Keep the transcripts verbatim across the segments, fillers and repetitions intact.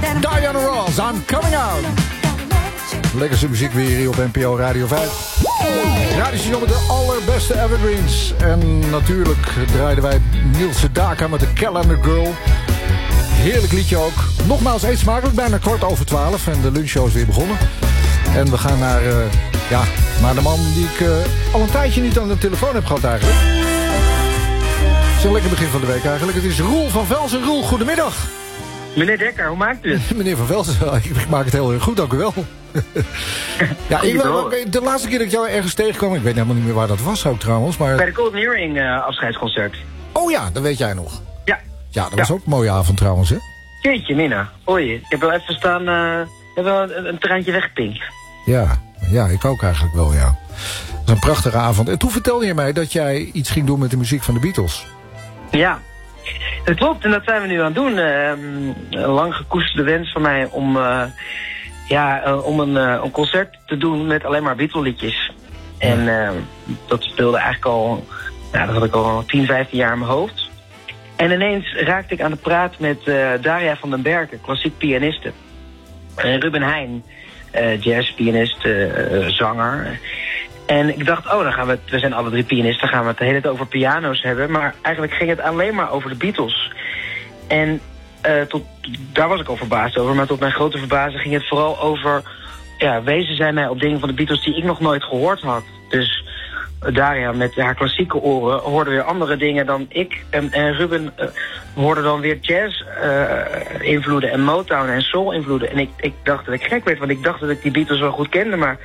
Diana Ross, I'm coming out. Lekkerste muziek weer hier op N P O Radio vijf. Radiostation met de allerbeste evergreens. En natuurlijk draaiden wij Niels Sedaka met de Calendar Girl. Heerlijk liedje ook. Nogmaals, eet smakelijk, bijna kwart over twaalf. En de lunchshow is weer begonnen. En we gaan naar, uh, ja, naar de man die ik uh, al een tijdje niet aan de telefoon heb gehad eigenlijk. Het is een lekker begin van de week eigenlijk. Het is Roel van Velzen. Roel, goedemiddag. Meneer Dekker, hoe maakt u het? Meneer van Velzen, ik maak het heel erg goed, dank u wel. Ja, ik, de laatste keer dat ik jou ergens tegenkwam, ik weet helemaal niet meer waar dat was ook trouwens. Maar... Bij de Golden Earring uh, afscheidsconcert. Oh ja, dat weet jij nog. Ja. Ja, dat was ja. ook een mooie avond trouwens, hè? Jeetje, Mina. Oei, ik heb wel even staan, uh, ik heb wel een, een treintje weggepinkt. Ja, ja, ik ook eigenlijk wel, ja. Het was een prachtige avond. En toen vertelde je mij dat jij iets ging doen met de muziek van de Beatles. Ja, dat klopt. En dat zijn we nu aan het doen. Uh, een lang gekoesterde wens van mij om, uh, ja, uh, om een, uh, een concert te doen met alleen maar Beatle-liedjes. Ja. En uh, dat speelde eigenlijk al, nou, dat had ik al tien, vijftien jaar in mijn hoofd. En ineens raakte ik aan de praat met uh, Daria van den Berken, klassiek pianiste. En Ruben Heijn, uh, jazzpianist, uh, zanger. En ik dacht, oh, dan gaan we het, we zijn alle drie pianisten, gaan we het de hele tijd over piano's hebben. Maar eigenlijk ging het alleen maar over de Beatles. En uh, tot, daar was ik al verbaasd over. Maar tot mijn grote verbazing ging het vooral over, ja, wezen zij mij op dingen van de Beatles die ik nog nooit gehoord had. Dus Daria met haar klassieke oren hoorde weer andere dingen dan ik. En, en Ruben uh, hoorde dan weer jazz-invloeden uh, en Motown en soul-invloeden. En ik, ik dacht dat ik gek werd, want ik dacht dat ik die Beatles wel goed kende, maar...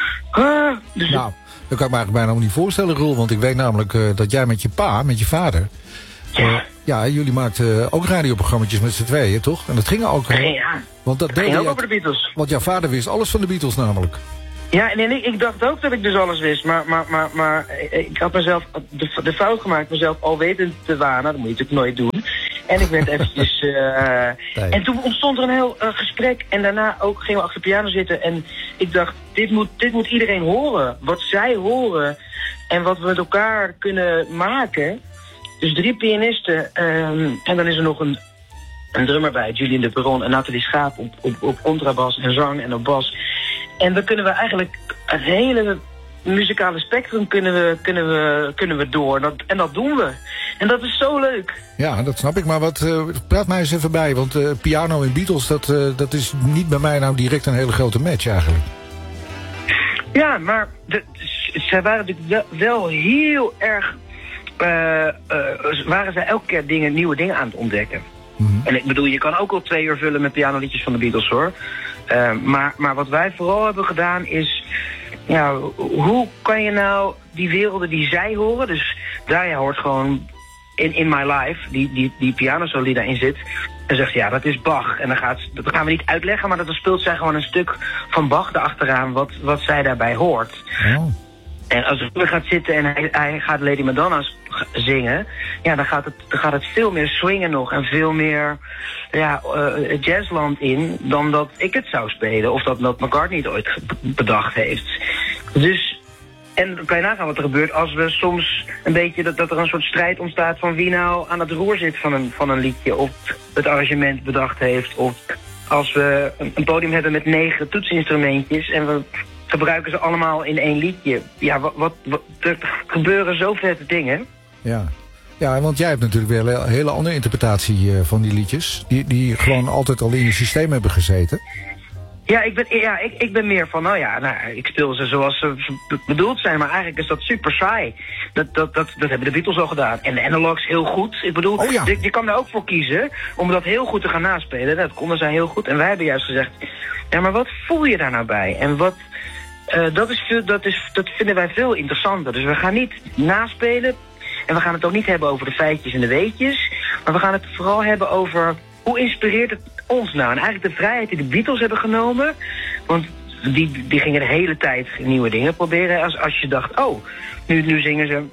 Uh, dus nou, dat kan ik me eigenlijk bijna niet voorstellen, Roel. Want ik weet namelijk uh, dat jij met je pa, met je vader... Ja, uh, ja jullie maakten ook radioprogrammetjes met z'n tweeën, toch? En dat ging ook... Uh, ja, want dat ging ook je, over de Beatles. Want jouw vader wist alles van de Beatles namelijk. Ja, en ik, ik dacht ook dat ik dus alles wist, maar, maar, maar, maar ik had mezelf de, de fout gemaakt mezelf alwetend te wanen. Dat moet je natuurlijk nooit doen. En ik werd eventjes... Uh, nee. En toen ontstond er een heel uh, gesprek en daarna ook gingen we achter de piano zitten. En ik dacht, dit moet, dit moet iedereen horen. Wat zij horen en wat we met elkaar kunnen maken. Dus drie pianisten um, en dan is er nog een, een drummer bij, Julien de Perron en Nathalie Schaap op, op, op contrabas en zang en op bas. En dan kunnen we eigenlijk het hele muzikale spectrum kunnen we, kunnen we, kunnen we door. Dat, en dat doen we. En dat is zo leuk. Ja, dat snap ik. Maar wat, uh, praat mij eens even bij. Want uh, piano en Beatles, dat, uh, dat is niet bij mij nou direct een hele grote match eigenlijk. Ja, maar de, zij waren natuurlijk wel, wel heel erg... Uh, uh, waren zij elke keer dingen, nieuwe dingen aan het ontdekken. Mm-hmm. En ik bedoel, je kan ook al twee uur vullen met pianoliedjes van de Beatles, hoor. Uh, maar, maar wat wij vooral hebben gedaan is... Ja, hoe kan je nou die werelden die zij horen... Dus Daria hoort gewoon in, in My Life, die, die, die pianosolo die daarin zit... En zegt, ja, dat is Bach. En dan gaat, dat gaan we niet uitleggen, maar dan speelt zij gewoon een stuk van Bach erachteraan... wat, wat zij daarbij hoort. Oh. En als Ruben gaat zitten en hij, hij gaat Lady Madonna zingen... Ja, dan gaat, het, dan gaat het veel meer swingen nog en veel meer ja, uh, jazzland in... dan dat ik het zou spelen of dat, dat McCartney het ooit bedacht heeft. Dus, en dan kan je nagaan wat er gebeurt als we soms een beetje... dat, dat er een soort strijd ontstaat van wie nou aan het roer zit van een, van een liedje... of het arrangement bedacht heeft. Of als we een, een podium hebben met negen toetsinstrumentjes en we... gebruiken ze allemaal in één liedje. Ja, wat, wat, wat, er gebeuren zo vette dingen. Ja. Ja, want jij hebt natuurlijk weer een hele andere interpretatie uh, van die liedjes. Die, die gewoon altijd al in je systeem hebben gezeten. Ja, ik ben, ja ik, ik ben meer van, nou ja, nou, ik speel ze zoals ze bedoeld zijn. Maar eigenlijk is dat super saai. Dat, dat, dat, dat hebben de Beatles al gedaan. En de Analogs heel goed. Ik bedoel, oh ja. je, je kan daar ook voor kiezen om dat heel goed te gaan naspelen. Dat konden zij heel goed. En wij hebben juist gezegd, ja, maar wat voel je daar nou bij? En wat... Uh, dat, is veel, dat, is, dat vinden wij veel interessanter. Dus we gaan niet naspelen. En we gaan het ook niet hebben over de feitjes en de weetjes. Maar we gaan het vooral hebben over... hoe inspireert het ons nou? En eigenlijk de vrijheid die de Beatles hebben genomen... want die, die gingen de hele tijd nieuwe dingen proberen. Als, als je dacht, oh, nu, nu zingen ze...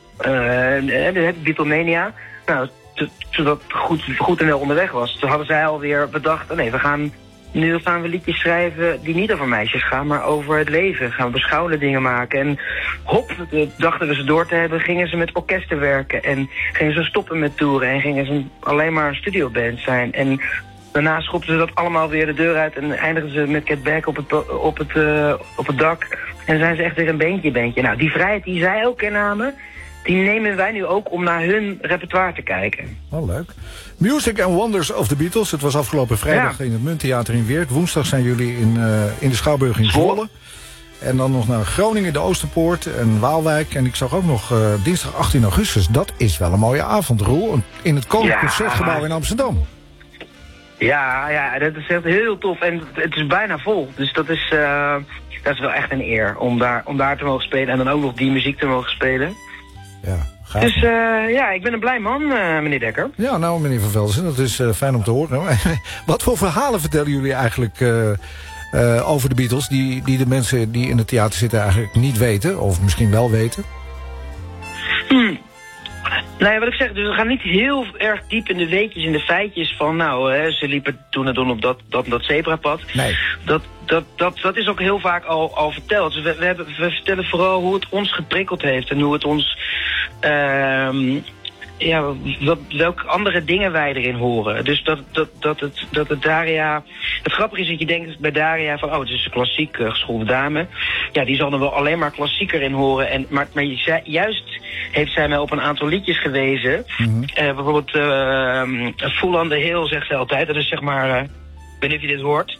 Uh, de Beatlemania. Nou, toen dat goed, goed en wel onderweg was... toen hadden zij alweer bedacht... Oh nee, we gaan... Nu gaan we liedjes schrijven die niet over meisjes gaan, maar over het leven. Gaan we beschouwende dingen maken. En hop, dachten we ze door te hebben, gingen ze met orkesten werken. En gingen ze stoppen met toeren en gingen ze alleen maar een studioband zijn. En Daarna schopten ze dat allemaal weer de deur uit en eindigden ze met Get Back op het, op het, uh, op het dak. En dan zijn ze echt weer een beentje, beentje. Nou, die vrijheid die zij ook innamen, die nemen wij nu ook om naar hun repertoire te kijken. Oh, leuk. Music and Wonders of the Beatles. Het was afgelopen vrijdag ja. in het Munttheater in Weert. Woensdag zijn jullie in, uh, in de Schouwburg in Zwolle. En dan nog naar Groningen, de Oosterpoort en Waalwijk. En ik zag ook nog uh, dinsdag achttien augustus. Dat is wel een mooie avond, Roel. In het Koninklijk ja. Concertgebouw in Amsterdam. Ja, ja, dat is echt heel tof. En het is bijna vol. Dus dat is, uh, dat is wel echt een eer om daar, om daar te mogen spelen. En dan ook nog die muziek te mogen spelen. Ja, gaaf. Dus uh, ja, ik ben een blij man, uh, meneer Dekker. Ja, nou meneer Van Velzen, dat is uh, fijn om te horen. Wat voor verhalen vertellen jullie eigenlijk uh, uh, over de Beatles... Die, die de mensen die in het theater zitten eigenlijk niet weten? Of misschien wel weten? Hmm. Nou ja, wat ik zeg, dus we gaan niet heel erg diep in de weetjes, in de feitjes van... nou, hè, ze liepen toen en toen op dat, dat, dat zebrapad. Nee. Dat, dat, dat, dat is ook heel vaak al, al verteld. Dus we, we, hebben, we vertellen vooral hoe het ons geprikkeld heeft en hoe het ons... Uh, ja, wat, welke andere dingen wij erin horen. Dus dat, dat, dat, het, dat het Daria... Het grappige is dat je denkt bij Daria van... oh, het is een klassiek uh, geschoolde dame. Ja, die zal er wel alleen maar klassieker in horen. En, maar maar juist heeft zij mij op een aantal liedjes gewezen. Mm-hmm. uh, bijvoorbeeld uh, Full on the Hill zegt ze altijd. Dat is zeg maar... Uh, ik weet niet of je dit hoort.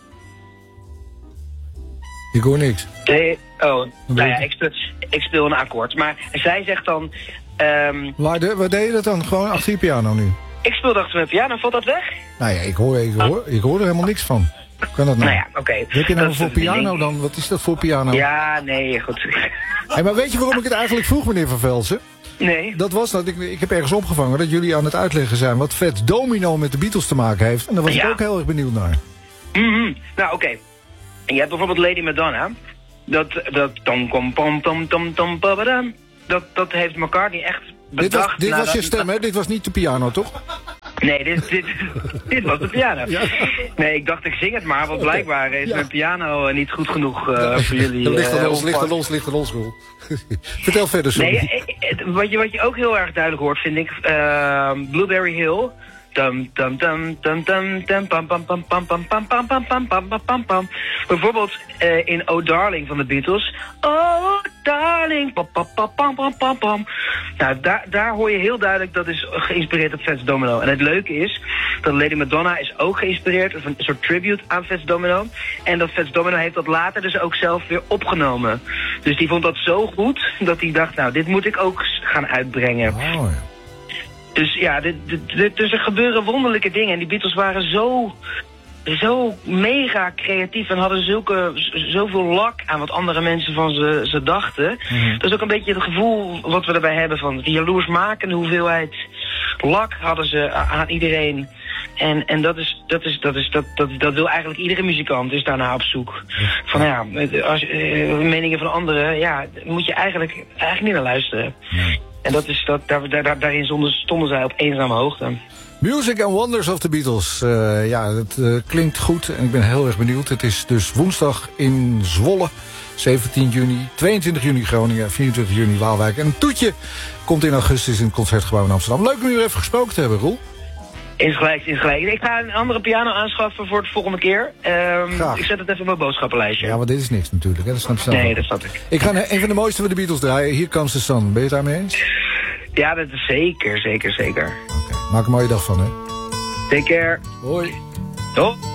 Ik hoor niks. Nee, oh, nou ja, ik speel, ik speel een akkoord. Maar zij zegt dan... Um, waar, de, waar deed je dat dan? Gewoon achter je piano nu? Ik speel achter mijn piano, valt dat weg? Nou ja, ik hoor, ik hoor, ik hoor er helemaal niks van. Kan dat nou? Nou ja, oké. Okay. Wat heb je nou dat voor piano dan? Wat is dat voor piano? Ja, nee, goed. Hey, maar weet je waarom ik het eigenlijk vroeg, meneer Van Velzen? Nee. Dat was dat, ik, ik heb ergens opgevangen dat jullie aan het uitleggen zijn... wat Fats Domino met de Beatles te maken heeft. En daar was ja. ik ook heel erg benieuwd naar. Mm-hmm. Nou, oké. Okay. En je hebt bijvoorbeeld Lady Madonna. Dat, dat, tom, tom, tom, tom, tom, tom, tom, dat, dat heeft McCartney echt bedacht. Dit was, dit was dat, je stem, hè? Dit was niet de piano, toch? Nee, dit, dit, dit was de piano. Ja. Nee, ik dacht ik zing het maar, want blijkbaar is ja. mijn piano uh, niet goed genoeg uh, ja. voor jullie. Uh, ligt aan ons, ligt aan ons, ligt aan ons, Roel. Vertel verder, sorry. Nee, wat je, wat je ook heel erg duidelijk hoort, vind ik, uh, Blueberry Hill. Dum dum dum dum dum dum pam pam pam pam pam pam pam pam pam pam pam pam pam. Bijvoorbeeld uh, in Oh Darling van de Beatles. Oh Darling pam pam pam pam pam pam pam. Nou, daar, daar hoor je heel duidelijk dat is geïnspireerd op Fats Domino. En het leuke is dat Lady Madonna is ook geïnspireerd, of een soort tribute aan Fats Domino. En dat Fats Domino heeft dat later dus ook zelf weer opgenomen. Dus die vond dat zo goed dat hij dacht, nou, dit moet ik ook gaan uitbrengen. Oh, ja. Dus ja, dit, dit, dit, dus er gebeuren wonderlijke dingen. En die Beatles waren zo, zo mega creatief en hadden zulke, zoveel lak aan wat andere mensen van ze, ze dachten. Mm-hmm. Dat is ook een beetje het gevoel wat we erbij hebben van die jaloersmakende hoeveelheid lak hadden ze aan iedereen. En, en dat, is, dat, is, dat, is, dat, dat, dat wil eigenlijk iedere muzikant is daarna op zoek. Van ja, als, uh, meningen van anderen, ja, moet je eigenlijk, eigenlijk niet naar luisteren. Nee. En dat is, dat, daar, daar, daarin stonden, stonden zij op eenzame hoogte. Music and Wonders of the Beatles. Uh, ja, het uh, klinkt goed en ik ben heel erg benieuwd. Het is dus woensdag in Zwolle, zeventien juni, tweeëntwintig juni Groningen, vierentwintig juni Waalwijk. En een toetje komt in augustus in het Concertgebouw in Amsterdam. Leuk om u even gesproken te hebben, Roel. Is gelijk, is gelijk. Ik ga een andere piano aanschaffen voor de volgende keer. Um, ik zet het even op mijn boodschappenlijstje. Ja, want dit is niks natuurlijk. Hè? Dat snap je zelf. Nee, dat snap ik. Ik ga een van de mooiste van de Beatles draaien. Here Comes the Sun. Ben je het daarmee eens? Ja, dat is zeker, zeker, zeker. Oké, okay. Maak een mooie dag van, hè. Take care. Hoi. Tot.